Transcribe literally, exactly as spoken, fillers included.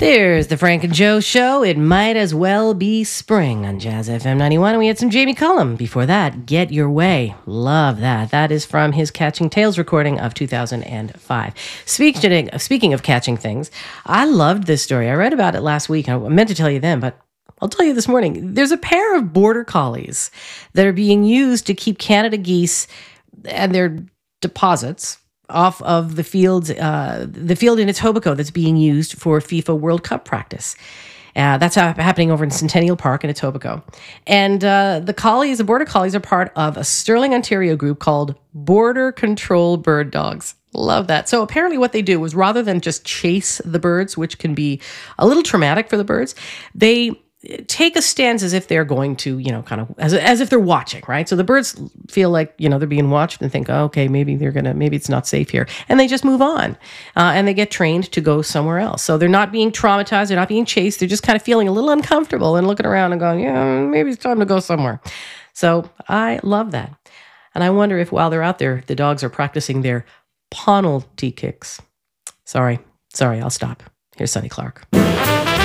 There's the Frank and Joe Show. It might as well be spring on Jazz F M ninety-one. And we had some Jamie Cullum. Before that, Get Your Way. Love that. That is from his Catching Tales recording of two thousand five. Speaking, speaking of catching things, I loved this story. I read about it last week. I meant to tell you then, but I'll tell you this morning. There's a pair of border collies that are being used to keep Canada geese and their deposits off of the field, uh, the field in Etobicoke that's being used for FIFA World Cup practice. Uh, that's ha- happening over in Centennial Park in Etobicoke. And uh, the collies, the border collies, are part of a Sterling, Ontario group called Border Control Bird Dogs. Love that. So apparently what they do is rather than just chase the birds, which can be a little traumatic for the birds, they take a stance as if they're going to, you know, kind of as, as if they're watching, right? So the birds feel like, you know, they're being watched and think, oh, okay, maybe they're going to, maybe it's not safe here. And they just move on uh, and they get trained to go somewhere else. So they're not being traumatized. They're not being chased. They're just kind of feeling a little uncomfortable and looking around and going, yeah, maybe it's time to go somewhere. So I love that. And I wonder if while they're out there, the dogs are practicing their penalty kicks. Sorry, sorry, I'll stop. Here's Sonny Clark.